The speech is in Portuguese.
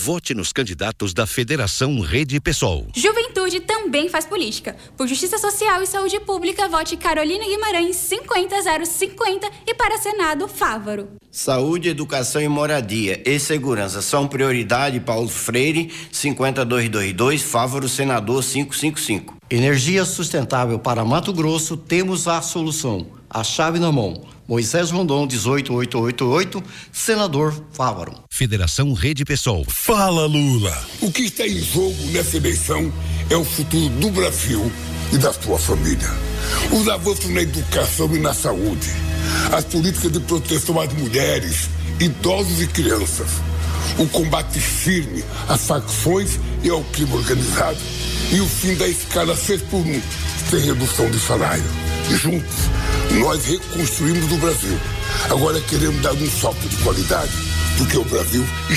Vote nos candidatos da Federação Rede PSOL. Juventude também faz política. Por Justiça Social e Saúde Pública, vote Carolina Guimarães 50050 e para Senado, Fávaro. Saúde, educação e moradia e segurança são prioridade. Paulo Freire 5222, Fávaro, senador 555. Energia sustentável para Mato Grosso, temos a solução. A chave na mão. Moisés Rondon 18888, senador Fávaro. Federação Rede PSOL. Fala, Lula. O que está em jogo nessa eleição é o futuro do Brasil e da sua família. Os avanços na educação e na saúde, as políticas de proteção às mulheres, idosos e crianças, o combate firme às facções e ao crime organizado e o fim da escala 6x1, sem redução de salário. E juntos, nós reconstruímos o Brasil. Agora queremos dar um salto de qualidade, porque o Brasil